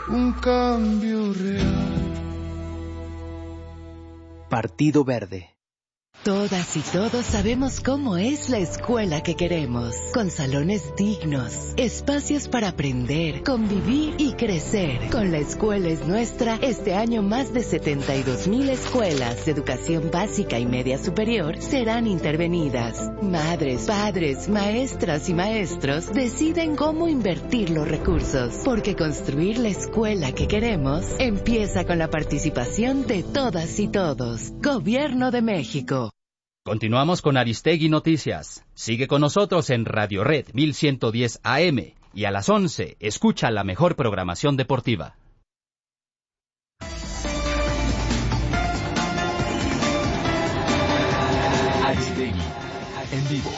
un cambio real. Partido Verde. Todas y todos sabemos cómo es la escuela que queremos, con salones dignos, espacios para aprender, convivir y crecer. Con La Escuela es Nuestra, este año más de 72,000 escuelas de educación básica y media superior serán intervenidas. Madres, padres, maestras y maestros deciden cómo invertir los recursos, porque construir la escuela que queremos empieza con la participación de todas y todos. Gobierno de México. Continuamos con Aristegui Noticias. Sigue con nosotros en Radio Red 1110 AM y a las 11 escucha la mejor programación deportiva. Aristegui en vivo.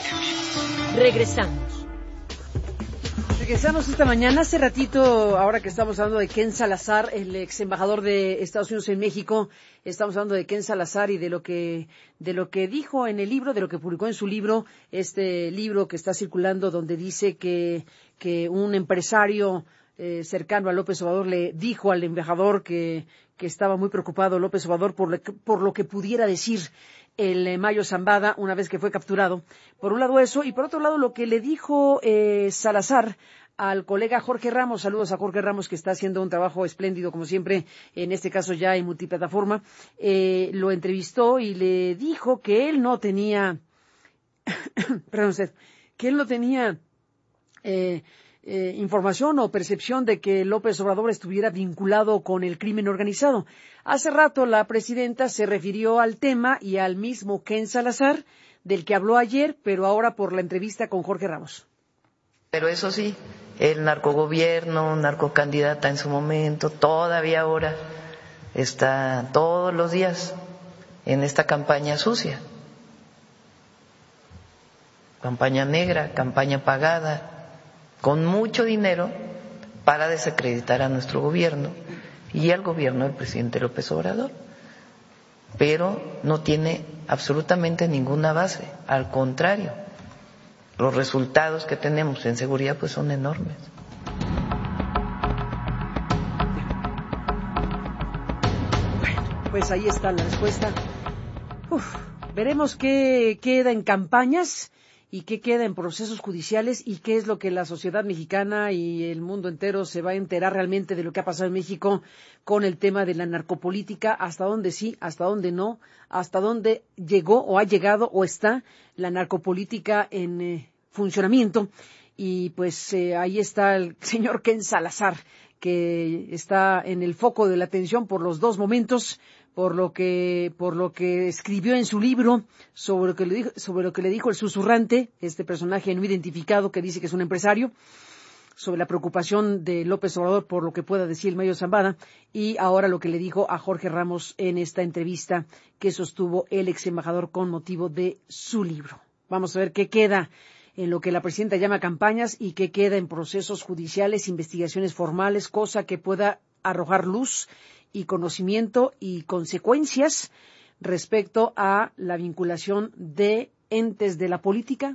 Regresamos esta mañana. Hace ratito, ahora que estamos hablando de Ken Salazar, el ex embajador de Estados Unidos en México, estamos hablando de Ken Salazar y de lo que dijo en el libro, de lo que publicó en su libro, este libro que está circulando donde dice que un empresario cercano a López Obrador le dijo al embajador que estaba muy preocupado López Obrador por lo que pudiera decir el Mayo Zambada una vez que fue capturado. Por un lado eso, y por otro lado lo que le dijo Salazar al colega Jorge Ramos. Saludos a Jorge Ramos, que está haciendo un trabajo espléndido, como siempre, en este caso ya en multiplataforma. Lo entrevistó y le dijo que él no tenía, información o percepción de que López Obrador estuviera vinculado con el crimen organizado. Hace rato la presidenta se refirió al tema y al mismo Ken Salazar, del que habló ayer, pero ahora por la entrevista con Jorge Ramos. Pero eso sí, el narcogobierno, narcocandidata en su momento, todavía ahora está todos los días en esta campaña sucia, campaña negra, campaña pagada, con mucho dinero para desacreditar a nuestro gobierno y al gobierno del presidente López Obrador. Pero no tiene absolutamente ninguna base, al contrario. Los resultados que tenemos en seguridad pues son enormes. Bueno, pues ahí está la respuesta. Veremos qué queda en campañas y qué queda en procesos judiciales y qué es lo que la sociedad mexicana y el mundo entero se va a enterar realmente de lo que ha pasado en México con el tema de la narcopolítica, hasta dónde sí, hasta dónde no, hasta dónde llegó o ha llegado o está la narcopolítica en funcionamiento. Y pues ahí está el señor Ken Salazar, que está en el foco de la atención por los dos momentos, por lo que escribió en su libro, sobre lo que le dijo el susurrante, este personaje no identificado que dice que es un empresario, sobre la preocupación de López Obrador por lo que pueda decir el Mayo Zambada, y ahora lo que le dijo a Jorge Ramos en esta entrevista que sostuvo el ex embajador con motivo de su libro. Vamos a ver qué queda en lo que la presidenta llama campañas y qué queda en procesos judiciales, investigaciones formales, cosa que pueda arrojar luz y conocimiento y consecuencias respecto a la vinculación de entes de la política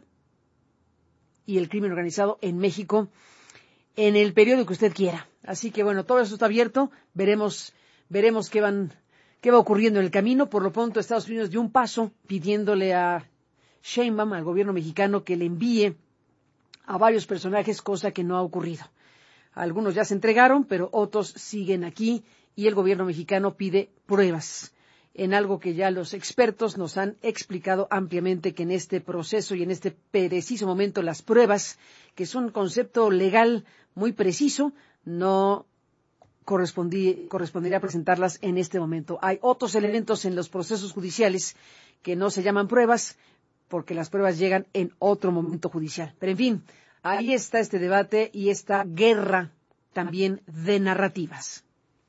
y el crimen organizado en México en el periodo que usted quiera. Así que bueno, todo eso está abierto, veremos qué va ocurriendo en el camino. Por lo pronto, Estados Unidos dio un paso pidiéndole a Sheinbaum, al gobierno mexicano, que le envíe a varios personajes, cosa que no ha ocurrido. Algunos ya se entregaron, pero otros siguen aquí y el gobierno mexicano pide pruebas en algo que ya los expertos nos han explicado ampliamente, que en este proceso y en este preciso momento las pruebas, que es un concepto legal muy preciso, no correspondería presentarlas en este momento. Hay otros elementos en los procesos judiciales que no se llaman pruebas, porque las pruebas llegan en otro momento judicial. Pero en fin, ahí está este debate y esta guerra también de narrativas.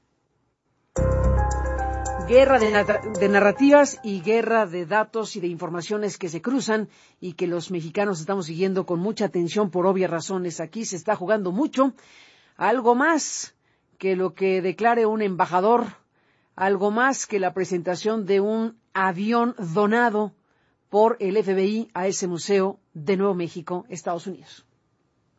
Guerra de narrativas y guerra de datos y de informaciones que se cruzan y que los mexicanos estamos siguiendo con mucha atención por obvias razones. Aquí se está jugando mucho, algo más que lo que declare un embajador, algo más que la presentación de un avión donado por el FBI a ese museo de Nuevo México, Estados Unidos.